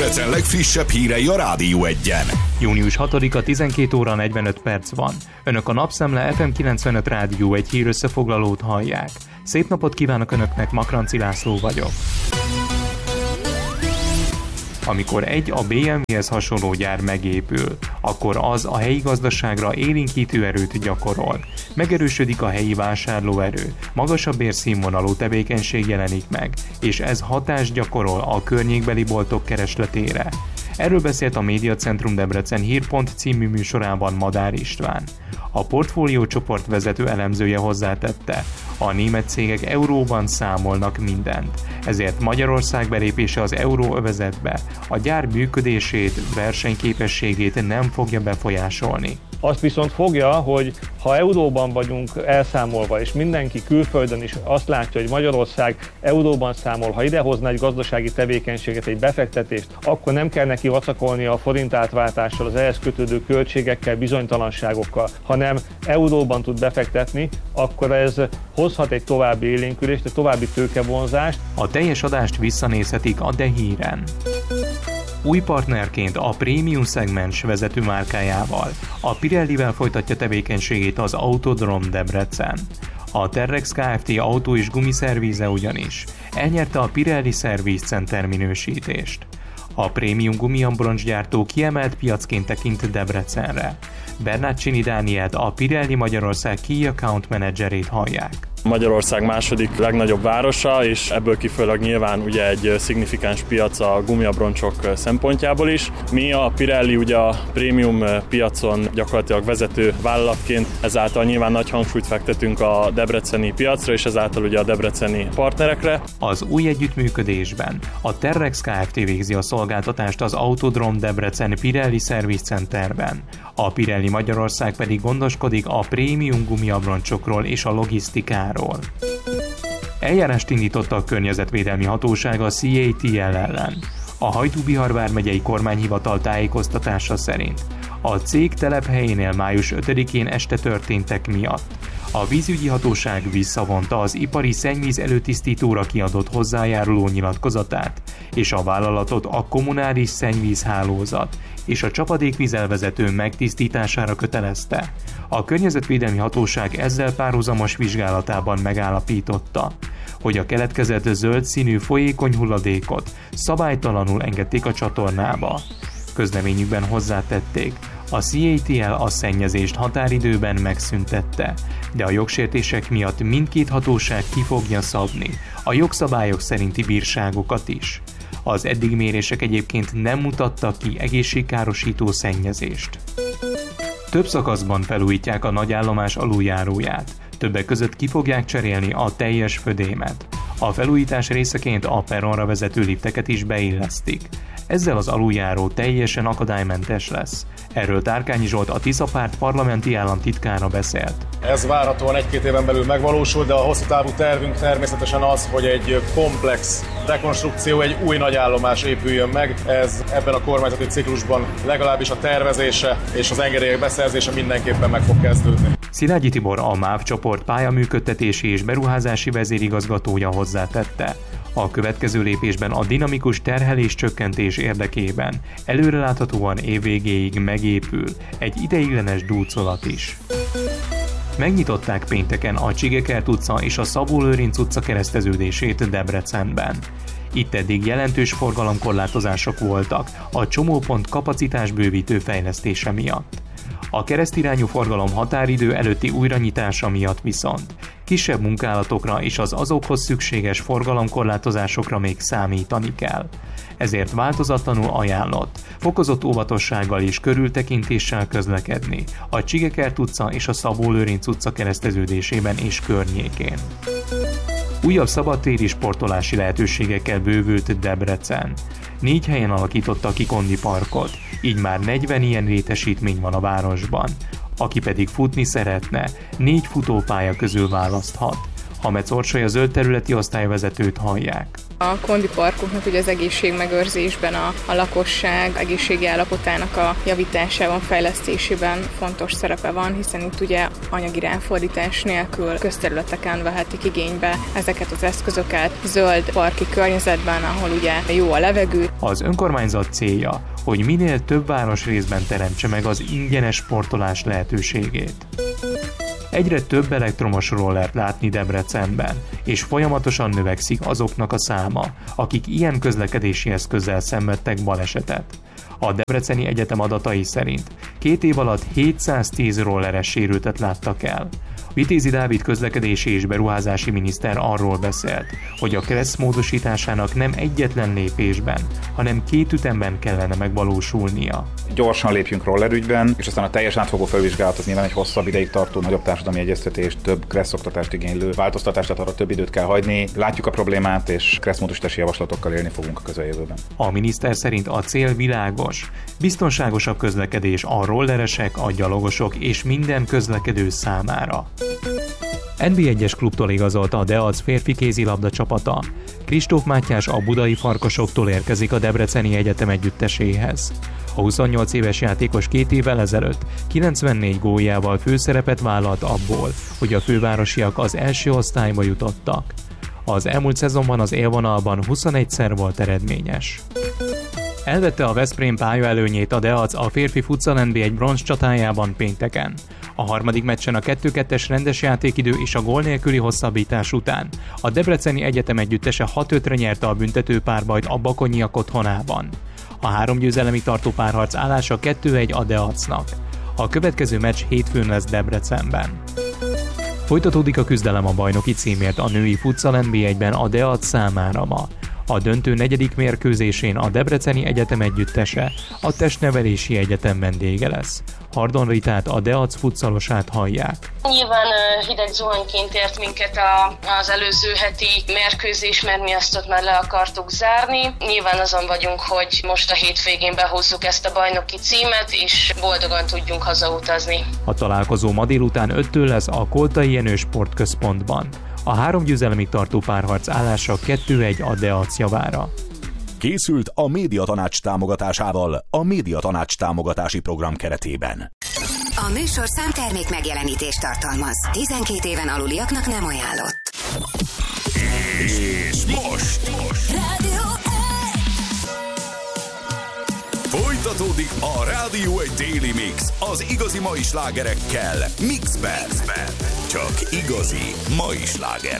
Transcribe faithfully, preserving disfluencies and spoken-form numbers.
Debrecen legfrissebb hírei a Rádió Egyen. június hatodika tizenkét óra negyvenöt perc van. Önök a Napszemle ef em kilencvenöt Rádió egy hír összefoglalót hallják. Szép napot kívánok Önöknek, Makranci László vagyok. Amikor egy a bé em vé-hez hasonló gyár megépül, akkor az a helyi gazdaságra élénkítő erőt gyakorol. Megerősödik a helyi vásárlóerő, magasabb bérszínvonalú tevékenység jelenik meg, és ez hatást gyakorol a környékbeli boltok keresletére. Erről beszélt a Médiacentrum Debrecen Hírpont című műsorában Madár István. A portfólió csoport vezető elemzője hozzátette, a német cégek euróban számolnak mindent, ezért Magyarország belépése az euróövezetbe a gyár működését, versenyképességét nem fogja befolyásolni. Azt viszont fogja, hogy ha euróban vagyunk elszámolva, és mindenki külföldön is azt látja, hogy Magyarország euróban számol, ha idehozna egy gazdasági tevékenységet, egy befektetést, akkor nem kell neki vacakolnia a forint átváltással, az ehhez kötődő költségekkel, bizonytalanságokkal, hanem euróban tud befektetni, akkor ez hozhat egy további élénkülést, egy további tőkevonzást. A teljes adást visszanézhetik a De Híren. Új partnerként a prémium szegmens vezető márkájával, a Pirellivel folytatja tevékenységét az Autodrom Debrecen. A Terrex Kft. Autó- és gumiszervíze ugyanis elnyerte a Pirelli Service Center minősítést. A prémium gumiabroncsgyártó kiemelt piacként tekint Debrecenre. Bernardcsini Dánielt, a Pirelli Magyarország Key Account Managerét hallják. Magyarország második legnagyobb városa, és ebből kifolyólag nyilván ugye egy szignifikáns piac a gumiabroncsok szempontjából is. Mi a Pirelli ugye a prémium piacon gyakorlatilag vezető vállalatként, ezáltal nyilván nagy hangsúlyt fektetünk a debreceni piacra, és ezáltal ugye a debreceni partnerekre. Az új együttműködésben a Terrex Kft. Végzi a szolgáltatást az Autodrom Debrecen Pirelli Service Centerben. A Pirelli Magyarország pedig gondoskodik a prémium gumiabroncsokról és a logisztikáról. Eljárást indította a Környezetvédelmi Hatóság a cé á té el ellen. A Hajdú-Bihar vármegyei kormányhivatal tájékoztatása szerint a cég telephelyénél május ötödikén este történtek miatt a vízügyi hatóság visszavonta az ipari szennyvíz előtisztítóra kiadott hozzájáruló nyilatkozatát, és a vállalatot a kommunális szennyvízhálózat és a csapadékvízelvezető megtisztítására kötelezte. A Környezetvédelmi Hatóság ezzel párhuzamos vizsgálatában megállapította, hogy a keletkezett zöld színű folyékony hulladékot szabálytalanul engedték a csatornába. Közleményükben hozzátették, a cé á té el a szennyezést határidőben megszüntette, de a jogsértések miatt mindkét hatóság ki fogja szabni a jogszabályok szerinti bírságokat is. Az eddig mérések egyébként nem mutattak ki egészségkárosító szennyezést. Több szakaszban felújítják a nagyállomás aluljáróját, többek között ki fogják cserélni a teljes födémet. A felújítás részeként a perronra vezető lifteket is beillesztik. Ezzel az aluljáró teljesen akadálymentes lesz. Erről Tárkányi Zsolt, a Tiszapárt parlamenti államtitkára beszélt. Ez várhatóan egy-két éven belül megvalósul, de a hosszú távú tervünk természetesen az, hogy egy komplex rekonstrukció, egy új nagyállomás épüljön meg. Ez ebben a kormányzati ciklusban legalábbis a tervezése és az engedélyek beszerzése mindenképpen meg fog kezdődni. Szilágyi Tibor, a MÁV csoport pályaműködtetési és beruházási vezérigazgatója hozzátette. A következő lépésben a dinamikus terhelés csökkentés érdekében előreláthatóan év végéig megépül egy ideiglenes dúcolat is. Megnyitották pénteken a Csigekert utca és a Szabó Lőrinc utca kereszteződését Debrecenben. Itt eddig jelentős forgalomkorlátozások voltak a csomópont kapacitásbővítő fejlesztése miatt. A keresztirányú forgalom határidő előtti újranyitása miatt viszont kisebb munkálatokra és az azokhoz szükséges forgalomkorlátozásokra még számítani kell. Ezért változatlanul ajánlott fokozott óvatossággal és körültekintéssel közlekedni a Csigekert utca és a Szabó Lőrinc utca kereszteződésében és környékén. Újabb szabadtéri sportolási lehetőségekkel bővült Debrecen. Négy helyen alakította ki Kondi Parkot, így már negyven ilyen létesítmény van a városban. Aki pedig futni szeretne, négy futópálya közül választhat. Hamec Orsolya zöld területi osztályvezetőt hallják. A kondiparkoknak ugye az egészségmegőrzésben, a, a lakosság egészségi állapotának a javításában, fejlesztésében fontos szerepe van, hiszen itt ugye anyagi ráfordítás nélkül közterületeken vehetik igénybe ezeket az eszközöket zöld parki környezetben, ahol ugye jó a levegő. Az önkormányzat célja, hogy minél több városrészben teremtse meg az ingyenes sportolás lehetőségét. Egyre több elektromos rollert látni Debrecenben, és folyamatosan növekszik azoknak a száma, akik ilyen közlekedési eszközzel szenvedtek balesetet. A Debreceni Egyetem adatai szerint két év alatt hétszáztíz rolleres sérültet láttak el. Vitézi Dávid közlekedési és beruházási miniszter arról beszélt, hogy a KRESZ módosításának nem egyetlen lépésben, hanem két ütemben kellene megvalósulnia. Gyorsan lépjünk rollerügyben, és aztán a teljes átfogó felvizsgálat az nyilván egy hosszabb ideig tartó, nagyobb társadalmi egyeztetés, több KRESZ oktatást igénylő változtatást, tehát arra több időt kell hagyni. Látjuk a problémát, és KRESZ módosítási javaslatokkal élni fogunk a közeljövőben. A miniszter szerint a cél világos. Biztonságosabb közlekedés a rolleresek, a gyalogosok és minden közlekedő számára. en bé egyes klubtól igazolta a Deac férfi kézilabda csapata. Kristóf Mátyás a budai Farkasoktól érkezik a Debreceni Egyetem együtteséhez. A huszonnyolc éves játékos két évvel ezelőtt kilencvennégy góljával főszerepet vállalt abból, hogy a fővárosiak az első osztályba jutottak. Az elmúlt szezonban az élvonalban huszonegyszer volt eredményes. Elvette a Veszprém pályaelőnyét a Deac a férfi futsal en bé egy bronz csatájában pénteken. A harmadik meccsen a kettő kettes rendes játékidő és a gól nélküli hosszabbítás után a Debreceni Egyetem együttese hat ötre nyerte a büntetőpárbajt a bakonyiak otthonában. A három győzelemi tartó párharc állása kettő egy a Deacnak. A következő meccs hétfőn lesz Debrecenben. Folytatódik a küzdelem a bajnoki címért a női futsal en bé egyben a Deac számára ma. A döntő negyedik mérkőzésén a Debreceni Egyetem együttese a Testnevelési Egyetem vendége lesz. Hardon Ritát, a Deac futszalosát hallják. Nyilván hideg zuhanyként ért minket a, az előző heti mérkőzés, mert mi azt ott már le akartuk zárni. Nyilván azon vagyunk, hogy most a hétvégén behúzzuk ezt a bajnoki címet, és boldogan tudjunk hazautazni. A találkozó ma délután öttől lesz a Koltai Jenő Sportközpontban. A három győzelemi tartó párharc állása kettő egy a Deac javára. Készült a Médiatanács támogatásával a Médiatanács támogatási program keretében. A műsor számtermék megjelenítést tartalmaz. tizenkét éven aluliaknak nem ajánlott. És most, most. Rádió folytatódik a Rádió egy Daily Mix az igazi mai slágerekkel Mixben. Csak igazi mai slágerek.